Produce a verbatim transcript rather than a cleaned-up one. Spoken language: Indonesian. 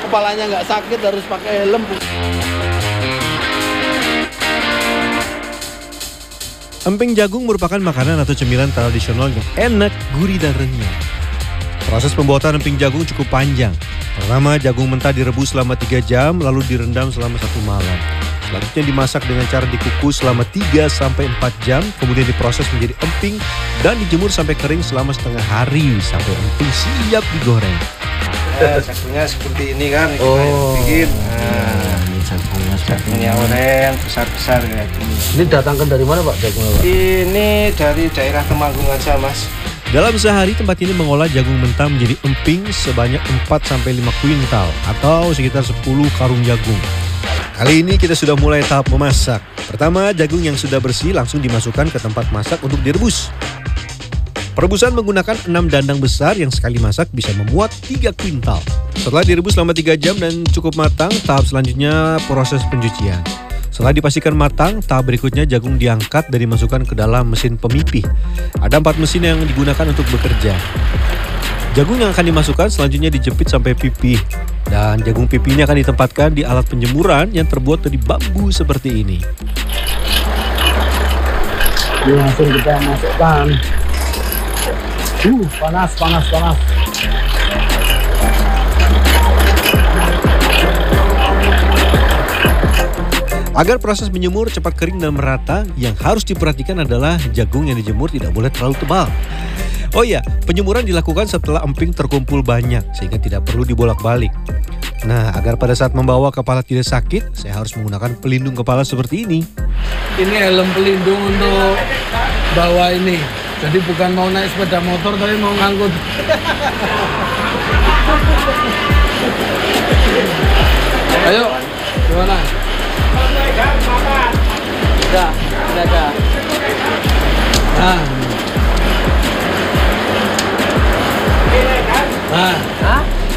kepalanya nggak sakit harus pakai helm. Emping jagung merupakan makanan atau cemilan tradisional yang enak, gurih, dan renyah. Proses pembuatan emping jagung cukup panjang. Pertama, jagung mentah direbus selama tiga jam, lalu direndam selama satu malam. Selanjutnya dimasak dengan cara dikukus selama tiga sampai empat jam, kemudian diproses menjadi emping dan dijemur sampai kering selama setengah hari sampai emping siap digoreng. Nah, jagungnya seperti ini kan, kita Oh. bikin. Nah, Jagungnya jagungnya oren besar-besar kayak gini. Ini datangkan dari mana Pak jagungnya Pak? Ini dari daerah Temanggung aja, Mas. Dalam sehari tempat ini mengolah jagung mentah menjadi emping sebanyak empat sampai lima kuintal atau sekitar sepuluh karung jagung. Kali ini kita sudah mulai tahap memasak. Pertama, jagung yang sudah bersih langsung dimasukkan ke tempat masak untuk direbus. Perebusan menggunakan enam dandang besar yang sekali masak bisa memuat tiga kuintal. Setelah direbus selama tiga jam dan cukup matang, tahap selanjutnya proses pencucian. Setelah dipastikan matang, tahap berikutnya jagung diangkat dan dimasukkan ke dalam mesin pemipih. Ada empat mesin yang digunakan untuk bekerja. Jagung yang akan dimasukkan selanjutnya dijepit sampai pipih. Dan jagung pipih ini akan ditempatkan di alat penjemuran yang terbuat dari bambu seperti ini. Ini langsung kita masukkan. Uh, panas, panas, panas. Agar proses menjemur cepat kering dan merata, yang harus diperhatikan adalah jagung yang dijemur tidak boleh terlalu tebal. Oh iya, penjemuran dilakukan setelah emping terkumpul banyak, sehingga tidak perlu dibolak-balik. Nah, agar pada saat membawa kepala tidak sakit, saya harus menggunakan pelindung kepala seperti ini. Ini helm pelindung untuk bawa ini. Jadi bukan mau naik sepeda motor, tapi mau ngangkut. Ayo, gimana? Udah, udah, udah. Nah. Nah. Hah?